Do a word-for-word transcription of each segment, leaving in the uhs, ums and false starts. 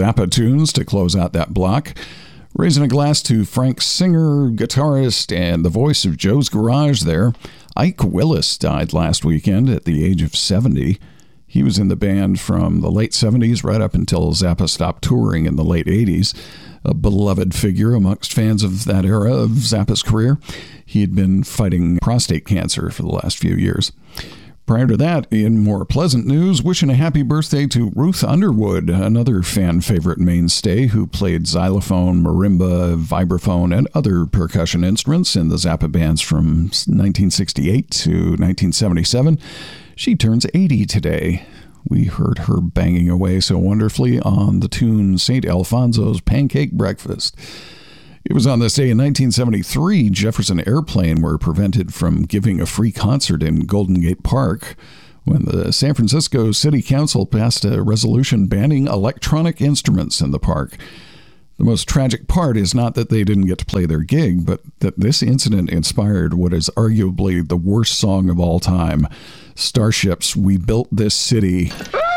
Zappa tunes to close out that block. Raising a glass to Frank Singer, guitarist, and the voice of Joe's Garage there. Ike Willis died last weekend at the age of seventy. He was in the band from the late seventies right up until Zappa stopped touring in the late eighties. A beloved figure amongst fans of that era of Zappa's career. He had been fighting prostate cancer for the last few years. Prior to that, in more pleasant news, wishing a happy birthday to Ruth Underwood, another fan favorite mainstay who played xylophone, marimba, vibraphone, and other percussion instruments in the Zappa bands from nineteen sixty-eight to nineteen seventy-seven. She turns eighty today. We heard her banging away so wonderfully on the tune Saint Alfonso's Pancake Breakfast. It was on this day in nineteen seventy-three, Jefferson Airplane were prevented from giving a free concert in Golden Gate Park when the San Francisco City Council passed a resolution banning electronic instruments in the park. The most tragic part is not that they didn't get to play their gig, but that this incident inspired what is arguably the worst song of all time, Starship's We Built This City.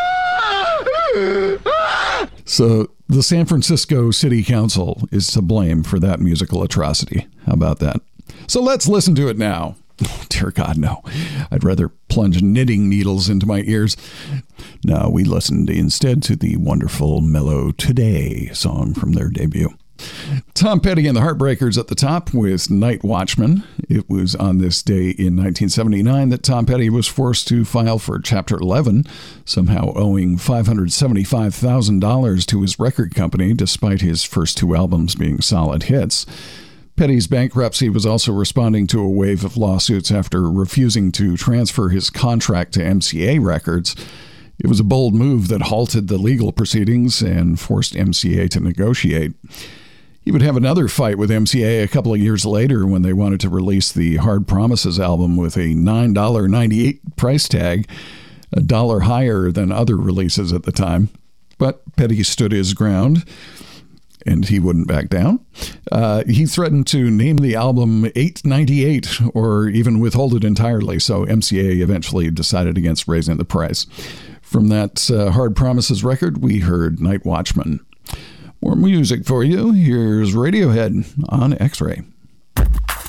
So the San Francisco City Council is to blame for that musical atrocity. How about that? So let's listen to it now. Oh, dear God, no. I'd rather plunge knitting needles into my ears. No, we listened instead to the wonderful Mellow Today song from their debut. Tom Petty and the Heartbreakers at the top with Night Watchman. It was on this day in nineteen seventy-nine that Tom Petty was forced to file for Chapter eleven, somehow owing five hundred seventy-five thousand dollars to his record company, despite his first two albums being solid hits. Petty's bankruptcy was also responding to a wave of lawsuits after refusing to transfer his contract to M C A Records. It was a bold move that halted the legal proceedings and forced M C A to negotiate. He would have another fight with M C A a couple of years later when they wanted to release the Hard Promises album with a nine dollars and ninety-eight cents price tag, a dollar higher than other releases at the time. But Petty stood his ground, and he wouldn't back down. Uh, he threatened to name the album eight ninety-eight or even withhold it entirely, so M C A eventually decided against raising the price. From that uh, Hard Promises record, we heard Night Watchman. More music for you. Here's Radiohead on X-Ray.